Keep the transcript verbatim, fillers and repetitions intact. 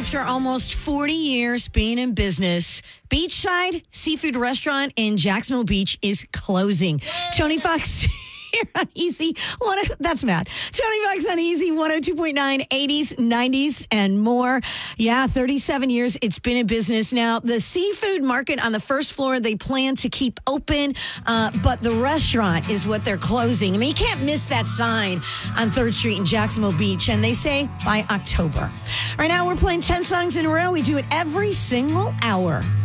After almost forty years being in business, Beachside Seafood Restaurant in Jacksonville Beach is closing. Tony Fox here on Easy. One, that's Matt. Tony Fox on Easy, one oh two point nine, eighties, nineties, and more. Yeah, thirty-seven years it's been in business. Now, the seafood market on the first floor, they plan to keep open, uh, but the restaurant is what they're closing. I mean, you can't miss that sign on third Street in Jacksonville Beach, and they say by October. Right now, we're playing ten songs in a row. We do it every single hour.